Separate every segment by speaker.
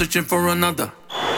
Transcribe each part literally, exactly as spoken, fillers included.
Speaker 1: searching for another.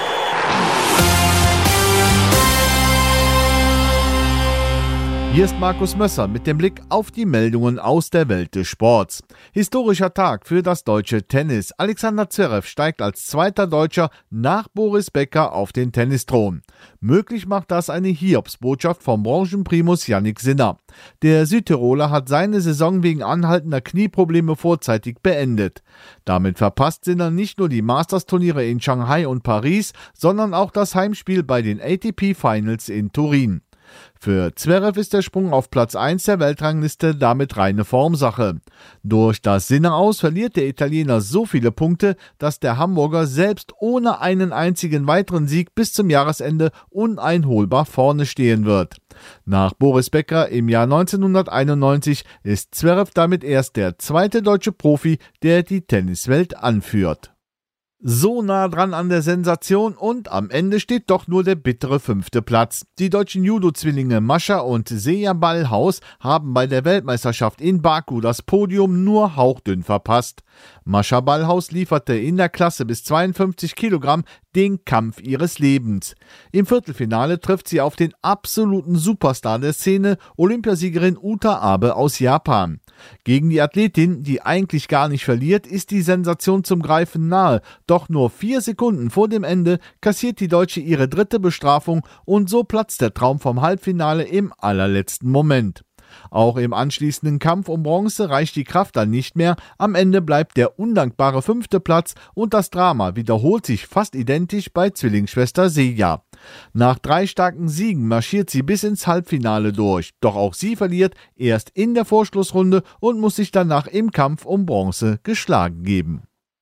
Speaker 2: Hier ist Markus Mösser mit dem Blick auf die Meldungen aus der Welt des Sports. Historischer Tag für das deutsche Tennis. Alexander Zverev steigt als zweiter Deutscher nach Boris Becker auf den Tennisthron. Möglich macht das eine Hiobsbotschaft vom Branchenprimus Jannik Sinner. Der Südtiroler hat seine Saison wegen anhaltender Knieprobleme vorzeitig beendet. Damit verpasst Sinner nicht nur die Masters-Turniere in Shanghai und Paris, sondern auch das Heimspiel bei den A T P Finals in Turin. Für Zverev ist der Sprung auf Platz eins der Weltrangliste damit reine Formsache. Durch das Sinner aus verliert der Italiener so viele Punkte, dass der Hamburger selbst ohne einen einzigen weiteren Sieg bis zum Jahresende uneinholbar vorne stehen wird. Nach Boris Becker im Jahr neunzehnhunderteinundneunzig ist Zverev damit erst der zweite deutsche Profi, der die Tenniswelt anführt. So nah dran an der Sensation und am Ende steht doch nur der bittere fünfte Platz. Die deutschen Judo-Zwillinge Mascha und Seja Ballhaus haben bei der Weltmeisterschaft in Baku das Podium nur hauchdünn verpasst. Mascha Ballhaus lieferte in der Klasse bis zweiundfünfzig Kilogramm den Kampf ihres Lebens. Im Viertelfinale trifft sie auf den absoluten Superstar der Szene, Olympiasiegerin Uta Abe aus Japan. Gegen die Athletin, die eigentlich gar nicht verliert, ist die Sensation zum Greifen nahe. Doch nur vier Sekunden vor dem Ende kassiert die Deutsche ihre dritte Bestrafung und so platzt der Traum vom Halbfinale im allerletzten Moment. Auch im anschließenden Kampf um Bronze reicht die Kraft dann nicht mehr. Am Ende bleibt der undankbare fünfte Platz und das Drama wiederholt sich fast identisch bei Zwillingsschwester Seja. Nach drei starken Siegen marschiert sie bis ins Halbfinale durch. Doch auch sie verliert erst in der Vorschlussrunde und muss sich danach im Kampf um Bronze geschlagen geben.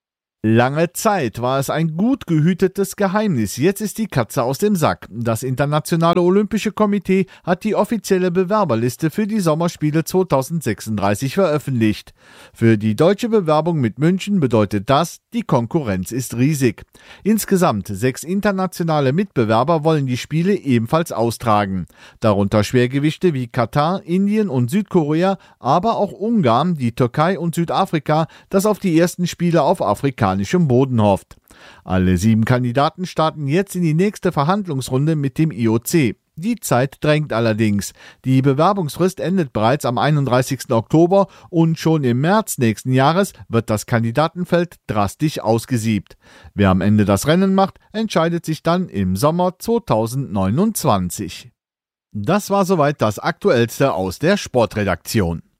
Speaker 2: Lange Zeit war es ein gut gehütetes Geheimnis. Jetzt ist die Katze aus dem Sack. Das Internationale Olympische Komitee hat die offizielle Bewerberliste für die Sommerspiele zweitausendsechsunddreißig veröffentlicht. Für die deutsche Bewerbung mit München bedeutet das, die Konkurrenz ist riesig. Insgesamt sechs internationale Mitbewerber wollen die Spiele ebenfalls austragen. Darunter Schwergewichte wie Katar, Indien und Südkorea, aber auch Ungarn, die Türkei und Südafrika, das auf die ersten Spiele auf Afrika Boden hofft. Alle sieben Kandidaten starten jetzt in die nächste Verhandlungsrunde mit dem I O C. Die Zeit drängt allerdings. Die Bewerbungsfrist endet bereits am einunddreißigsten Oktober und schon im März nächsten Jahres wird das Kandidatenfeld drastisch ausgesiebt. Wer am Ende das Rennen macht, entscheidet sich dann im Sommer zweitausendneunundzwanzig. Das war soweit das Aktuellste aus der Sportredaktion.